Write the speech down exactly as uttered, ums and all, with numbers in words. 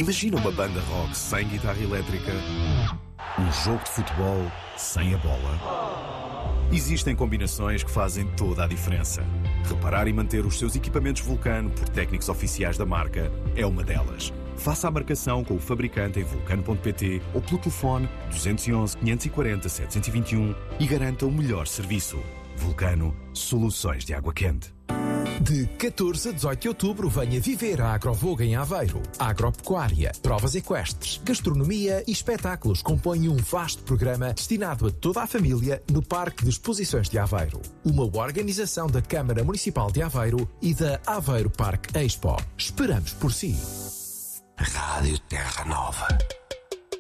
Imagina uma banda rock sem guitarra elétrica, um jogo de futebol sem a bola. Existem combinações que fazem toda a diferença. Reparar e manter os seus equipamentos Vulcano por técnicos oficiais da marca é uma delas. Faça a marcação com o fabricante em vulcano ponto pt ou pelo telefone dois um um, cinco quatro zero, sete dois um e garanta o melhor serviço. Vulcano, soluções de água quente. De catorze a dezoito de outubro, venha viver a Agrovoga em Aveiro. Agropecuária, provas equestres, gastronomia e espetáculos compõem um vasto programa destinado a toda a família no Parque de Exposições de Aveiro. Uma organização da Câmara Municipal de Aveiro e da Aveiro Parque Expo. Esperamos por si. Rádio Terra Nova.